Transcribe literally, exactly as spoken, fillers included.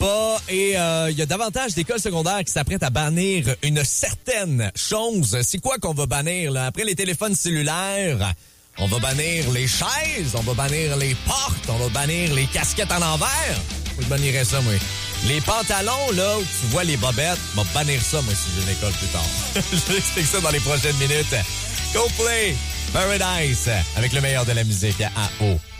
pas. Et il euh, y a davantage d'écoles secondaires qui s'apprêtent à bannir une certaine chose. C'est quoi qu'on va bannir, là? Après les téléphones cellulaires, on va bannir les chaises, on va bannir les portes, on va bannir les casquettes en envers. Je bannirais ça, moi. Les pantalons, là, où tu vois les bobettes, on va bannir ça, moi, si j'ai une école plus tard. Je vais expliquer ça dans les prochaines minutes. Go Play Paradise avec le meilleur de la musique à O.